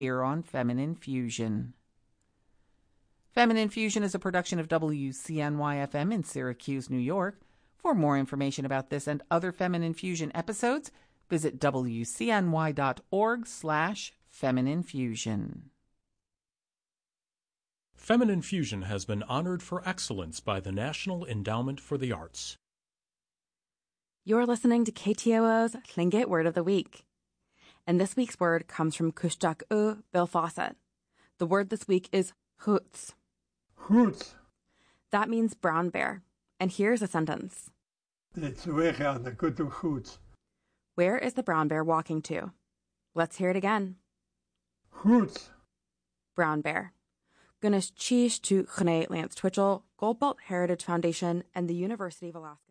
here on Feminine Fusion. Feminine Fusion is a production of WCNY-FM in Syracuse, New York. For more information about this and other Feminine Fusion episodes, visit wcny.org/Feminine Fusion. Feminine Fusion has been honored for excellence by the National Endowment for the Arts. You're listening to KTOO's Tlingit Word of the Week. And this week's word comes from Kushtaq Bill Fawcett. The word this week is hoots. Hoots. That means brown bear. And here's a sentence. Where is the brown bear walking to? Let's hear it again. Hoots. Brown bear. Gunas Chish to Chene Lance Twitchell, Gold Belt Heritage Foundation, and the University of Alaska.